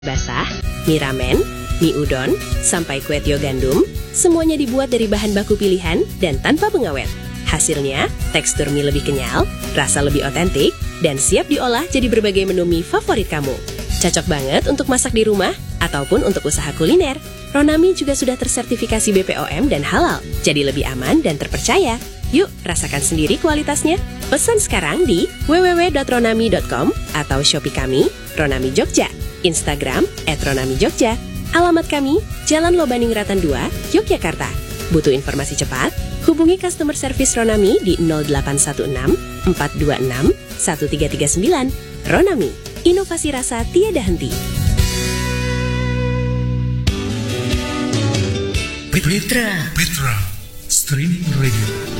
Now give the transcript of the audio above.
basah, mie ramen, mie udon, sampai kue tio gandum, semuanya dibuat dari bahan baku pilihan dan tanpa pengawet. Hasilnya, tekstur mie lebih kenyal, rasa lebih otentik, dan siap diolah jadi berbagai menu mie favorit kamu. Cocok banget untuk masak di rumah ataupun untuk usaha kuliner. Ronami juga sudah tersertifikasi BPOM dan halal, jadi lebih aman dan terpercaya. Yuk, rasakan sendiri kualitasnya. Pesan sekarang di www.ronami.com atau Shopee kami, Ronami Jogja. Instagram @ronamijogja. Alamat kami, Jalan Lobaningratan 2, Yogyakarta. Butuh informasi cepat? Hubungi customer service Ronami di 0816 426 1339. Ronami, inovasi rasa tiada henti. Petra Streaming Radio.